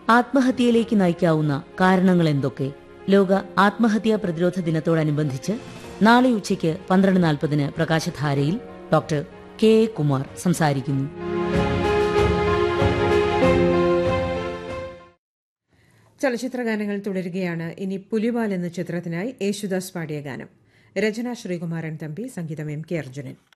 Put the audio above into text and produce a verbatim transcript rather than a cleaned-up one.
ആത്മഹത്യയിലേക്ക് നയിക്കാവുന്ന കാരണങ്ങൾ എന്തൊക്കെ? ലോക ആത്മഹത്യാ പ്രതിരോധ ദിനത്തോടനുബന്ധിച്ച് നാളെ ഉച്ചയ്ക്ക് പന്ത്രണ്ട് നാൽപ്പതിന് പ്രകാശധാരയിൽ ഡോക്ടർ കെ എ കുമാർ സംസാരിക്കുന്നു. ചലച്ചിത്ര ഗാനങ്ങൾ തുടരുകയാണ്. ഇനി പുലിവാൽ എന്ന ചിത്രത്തിനായി യേശുദാസ് പാടിയ ഗാനം. രചന ശ്രീകുമാരൻ തമ്പി, സംഗീതം എം കെ അർജുനൻ.